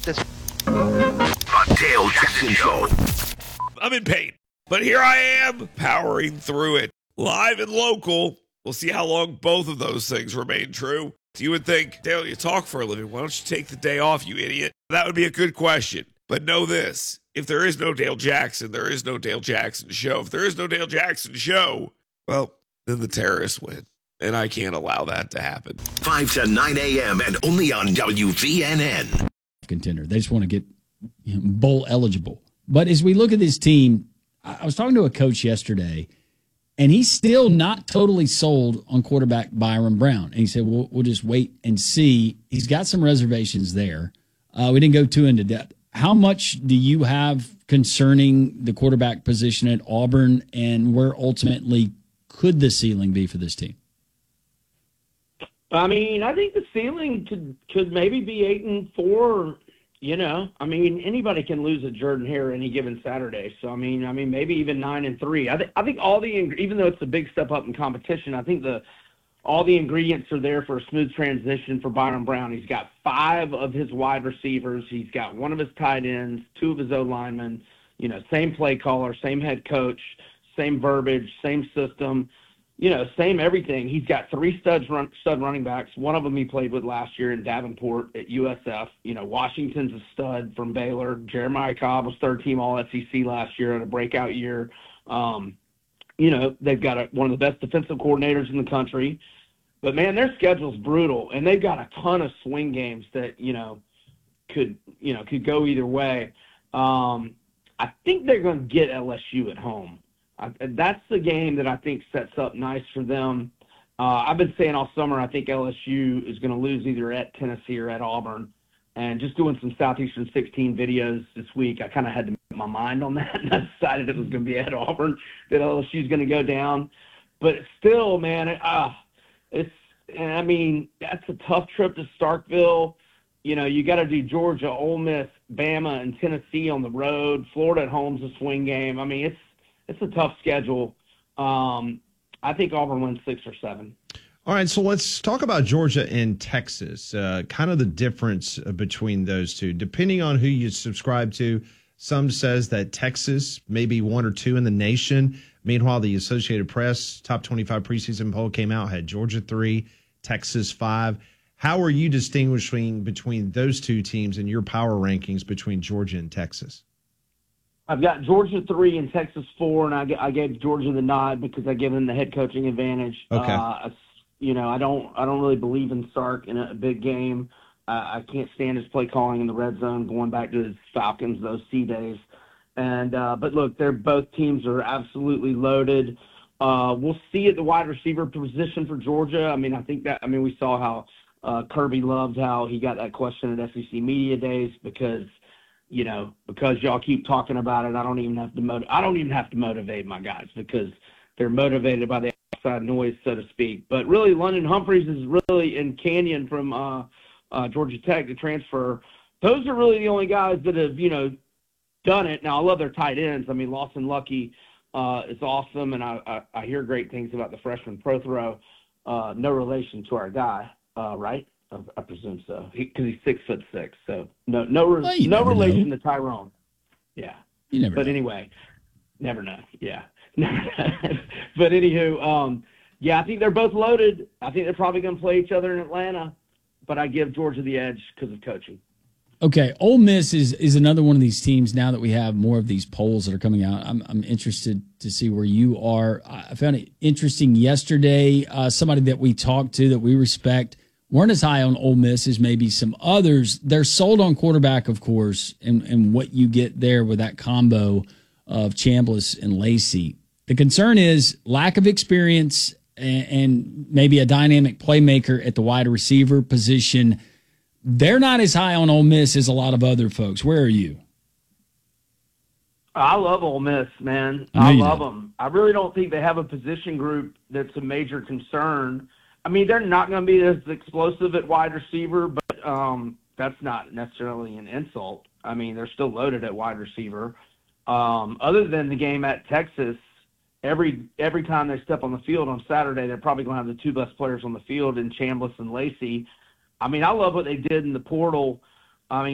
this. The Dale Jackson Show. I'm in pain, but here I am powering through it. Live and local. We'll see how long both of those things remain true. You would think, Dale, you talk for a living. Why don't you take the day off, you idiot? That would be a good question. But know this. If there is no Dale Jackson, there is no Dale Jackson Show. If there is no Dale Jackson Show, well, then the terrorists win. And I can't allow that to happen. 5 to 9 a.m. and only on WVNN. Contender. They just want to get bowl eligible. But as we look at this team, I was talking to a coach yesterday, and he's still not totally sold on quarterback Byron Brown. And he said, we'll just wait and see. He's got some reservations there. We didn't go too into depth. How much do you have concerning the quarterback position at Auburn, and where ultimately could the ceiling be for this team? I mean, I think the ceiling could maybe be 8-4. You know, I mean, anybody can lose a Jordan Hare any given Saturday. So I mean, maybe even 9-3. I think all even though it's a big step up in competition, I think all the ingredients are there for a smooth transition for Byron Brown. He's got 5 of his wide receivers. He's got 1 of his tight ends, 2 of his O-linemen. You know, same play caller, same head coach, same verbiage, same system. You know, same everything. He's got 3 stud running backs. One of them he played with last year in Davenport at USF. You know, Washington's a stud from Baylor. Jeremiah Cobb was 3rd-team All-SEC last year in a breakout year. You know, they've got one of the best defensive coordinators in the country. But, man, their schedule's brutal, and they've got a ton of swing games that, could go either way. I think they're going to get LSU at home. That's the game that I think sets up nice for them. I've been saying all summer I think LSU is going to lose either at Tennessee or at Auburn. And just doing some Southeastern 16 videos this week, I kind of had to make my mind on that, and I decided it was going to be at Auburn, that LSU is going to go down. But still, man, that's a tough trip to Starkville. You know, you got to do Georgia, Ole Miss, Bama, and Tennessee on the road. Florida at home's a swing game. I mean, it's a tough schedule. I think Auburn wins 6 or 7. All right, so let's talk about Georgia and Texas, kind of the difference between those two. Depending on who you subscribe to, some says that Texas may be 1 or 2 in the nation. Meanwhile, the Associated Press top 25 preseason poll came out, had Georgia 3, Texas 5. How are you distinguishing between those two teams in your power rankings between Georgia and Texas? I've got Georgia 3 and Texas 4, and I gave Georgia the nod because I give them the head coaching advantage. Okay. I don't really believe in Sark in a big game. I can't stand his play calling in the red zone, going back to his Falcons, those C days. And but look, both teams are absolutely loaded. We'll see at the wide receiver position for Georgia. We saw how Kirby loved how he got that question at SEC Media Days because y'all keep talking about it. I don't even have to motivate my guys because they're motivated by the outside noise, so to speak. But really, London Humphreys is really in Canyon from Georgia Tech to transfer. Those are really the only guys that have done it. Now I love their tight ends. I mean, Lawson Lucky is awesome, and I hear great things about the freshman Prothero. No relation to our guy, right? I presume so, because he's 6'6", so no relation to Tyrone. Yeah, you never. But know. Anyway, never know. Yeah, but anywho, I think they're both loaded. I think they're probably going to play each other in Atlanta, but I give Georgia the edge because of coaching. Okay, Ole Miss is another one of these teams. Now that we have more of these polls that are coming out, I'm interested to see where you are. I found it interesting yesterday. Somebody that we talked to that we respect weren't as high on Ole Miss as maybe some others. They're sold on quarterback, of course, and what you get there with that combo of Chambliss and Lacey. The concern is lack of experience and maybe a dynamic playmaker at the wide receiver position. They're not as high on Ole Miss as a lot of other folks. Where are you? I love Ole Miss, man. I love them. I really don't think they have a position group that's a major concern. I mean, they're not going to be as explosive at wide receiver, but that's not necessarily an insult. I mean, they're still loaded at wide receiver. Other than the game at Texas, every time they step on the field on Saturday, they're probably going to have the 2 best players on the field in Chambliss and Lacey. I mean, I love what they did in the portal. I mean,